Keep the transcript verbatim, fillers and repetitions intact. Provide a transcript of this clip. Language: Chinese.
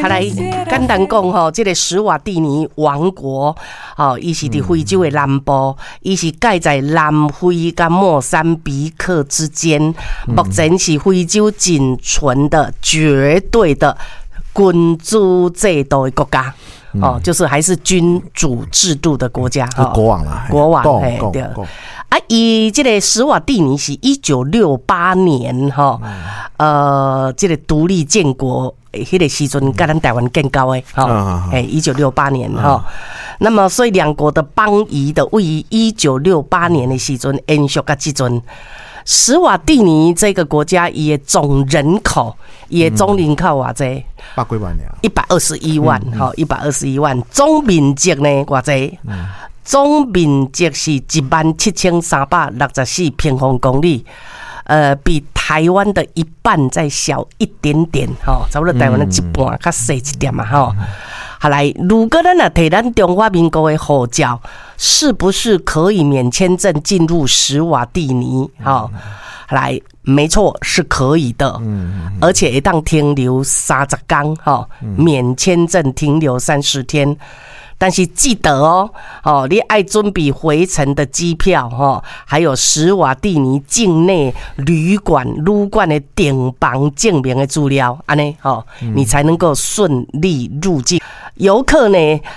他来简单讲吼，这个史瓦蒂尼王国，哦，伊是伫非洲的南部，伊是盖在南非跟莫桑比克之间，目前是非洲仅存的绝对的君主制度的国家。哦，就是还是君主制度的国家， 哦、国王啦， 国王，哎，对。啊，伊这个史瓦蒂尼是一九六八年哈，呃，这个独立建国，迄个时阵跟咱台湾更高诶，哈，哎，一九六八年哈。那么，所以两国的邦谊的位于一九六八年的时阵延续到即阵。史瓦蒂尼这个国家，伊的总人口，伊的总人口偌济？ 百几万一百二十一万，哈，一百二十一万。总面积呢，偌济？嗯、总面积是一万七千三百六十四平方公里，呃，比台湾的一半再小一点点，哈，差不多台湾的一半，较细一点嘛，哈。好来，如果咱啊摕咱中华民国的护照，是不是可以免签证进入史瓦蒂尼？好，来，没错，是可以的，而且一当停留三十天，哈，免签证停留三十天。但是记得哦，哦，你爱准备回程的机票哈，还有史瓦蒂尼境内旅馆、旅馆的订房证明的资料，安尼哦，你才能够顺利入境。游客呢，